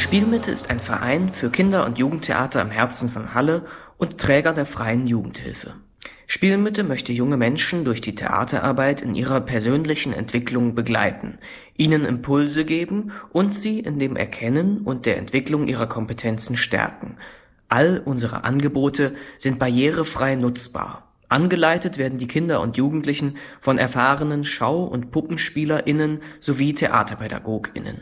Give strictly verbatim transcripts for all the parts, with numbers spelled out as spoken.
Spielmitte ist ein Verein für Kinder- und Jugendtheater im Herzen von Halle und Träger der Freien Jugendhilfe. Spielmitte möchte junge Menschen durch die Theaterarbeit in ihrer persönlichen Entwicklung begleiten, ihnen Impulse geben und sie in dem Erkennen und der Entwicklung ihrer Kompetenzen stärken. All unsere Angebote sind barrierefrei nutzbar. Angeleitet werden die Kinder und Jugendlichen von erfahrenen Schau- und PuppenspielerInnen sowie TheaterpädagogInnen.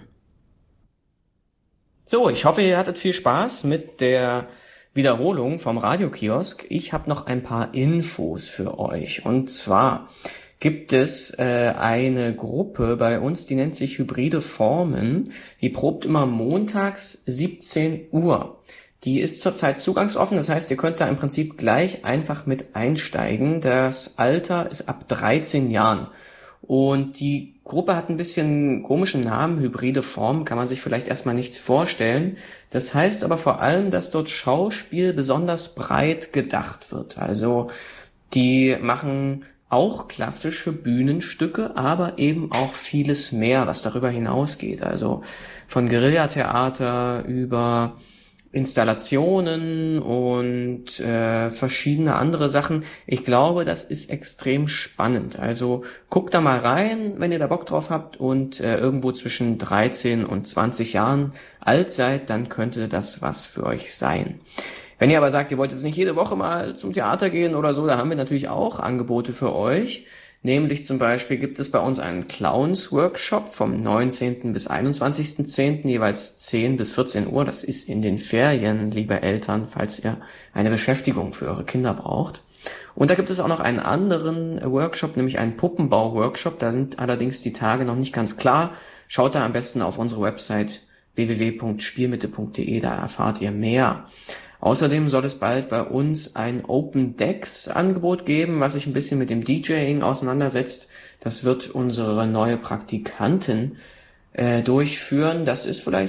So, ich hoffe, ihr hattet viel Spaß mit der Wiederholung vom Radiokiosk. Ich habe noch ein paar Infos für euch. Und zwar gibt es äh, eine Gruppe bei uns, die nennt sich Hybride Formen. Die probt immer montags siebzehn Uhr. Die ist zurzeit zugangsoffen, das heißt, ihr könnt da im Prinzip gleich einfach mit einsteigen. Das Alter ist ab dreizehn Jahren. Und die Gruppe hat ein bisschen komischen Namen, Hybride Form, kann man sich vielleicht erstmal nichts vorstellen. Das heißt aber vor allem, dass dort Schauspiel besonders breit gedacht wird. Also die machen auch klassische Bühnenstücke, aber eben auch vieles mehr, was darüber hinausgeht. Also von Guerillatheater über Installationen und äh, verschiedene andere Sachen. Ich glaube, das ist extrem spannend. Also guckt da mal rein, wenn ihr da Bock drauf habt und äh, irgendwo zwischen dreizehn und zwanzig Jahren alt seid, dann könnte das was für euch sein. Wenn ihr aber sagt, ihr wollt jetzt nicht jede Woche mal zum Theater gehen oder so, da haben wir natürlich auch Angebote für euch. Nämlich zum Beispiel gibt es bei uns einen Clowns-Workshop vom neunzehnten bis einundzwanzigsten zehnten jeweils zehn bis vierzehn Uhr. Das ist in den Ferien, liebe Eltern, falls ihr eine Beschäftigung für eure Kinder braucht. Und da gibt es auch noch einen anderen Workshop, nämlich einen Puppenbau-Workshop. Da sind allerdings die Tage noch nicht ganz klar. Schaut da am besten auf unsere Website w w w punkt spielmitte punkt d e, da erfahrt ihr mehr. Außerdem soll es bald bei uns ein Open Decks Angebot geben, was sich ein bisschen mit dem DJing auseinandersetzt. Das wird unsere neue Praktikantin äh, durchführen. Das ist vielleicht